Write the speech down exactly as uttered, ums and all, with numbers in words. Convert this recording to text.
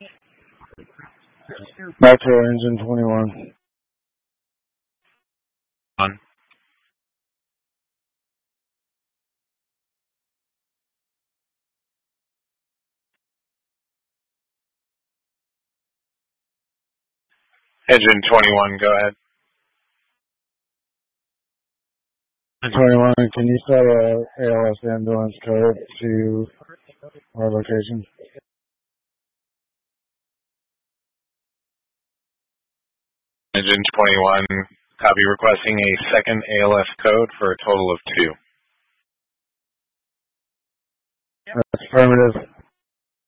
Metro engine twenty-one. On. Engine twenty-one, go ahead. twenty-one, can you set a A L S ambulance code to our location? Engine twenty-one, copy, requesting a second A L S code for a total of two. That's affirmative.